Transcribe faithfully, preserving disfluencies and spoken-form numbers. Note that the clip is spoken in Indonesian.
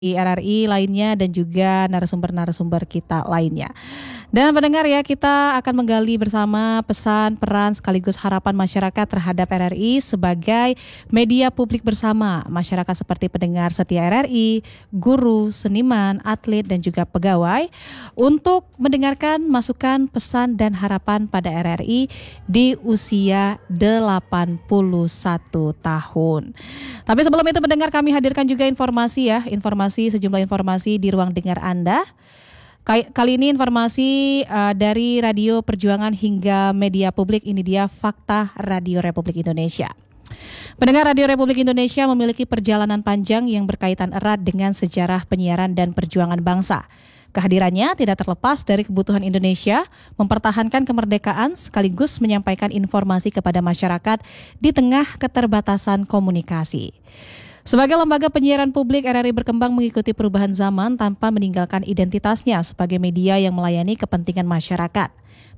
Di R R I lainnya dan juga narasumber-narasumber kita lainnya. Dan pendengar ya, kita akan menggali bersama pesan, peran sekaligus harapan masyarakat terhadap R R I sebagai media publik bersama. Masyarakat seperti pendengar setia R R I, guru, seniman, atlet dan juga pegawai untuk mendengarkan masukan, pesan dan harapan pada R R I di usia delapan puluh satu tahun. Tapi sebelum itu pendengar, kami hadirkan juga informasi ya, informasi sejumlah informasi di ruang dengar Anda. Kali ini informasi uh, dari Radio Perjuangan hingga media publik, ini dia fakta Radio Republik Indonesia. Pendengar, Radio Republik Indonesia memiliki perjalanan panjang yang berkaitan erat dengan sejarah penyiaran dan perjuangan bangsa. Kehadirannya tidak terlepas dari kebutuhan Indonesia mempertahankan kemerdekaan sekaligus menyampaikan informasi kepada masyarakat di tengah keterbatasan komunikasi. Sebagai lembaga penyiaran publik, R R I berkembang mengikuti perubahan zaman tanpa meninggalkan identitasnya sebagai media yang melayani kepentingan masyarakat.